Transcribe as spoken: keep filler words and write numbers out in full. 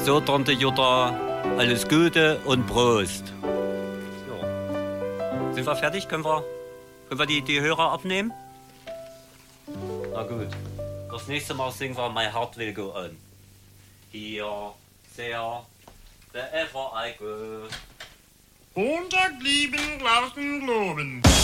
So, Tante Jutta, alles Gute und Prost. So. Sind wir fertig? Können wir, können wir die, die Hörer abnehmen? Na gut. Das nächste Mal singen wir My Heart Will Go On. Hier, sehr, wherever I go. Montag lieben, lassen, globen.